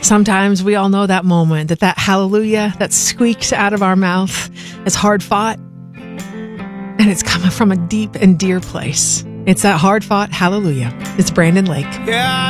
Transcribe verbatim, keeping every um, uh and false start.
Sometimes we all know that moment, that that hallelujah that squeaks out of our mouth is hard fought, and it's coming from a deep and dear place. It's that hard fought hallelujah. It's Brandon Lake. Yeah.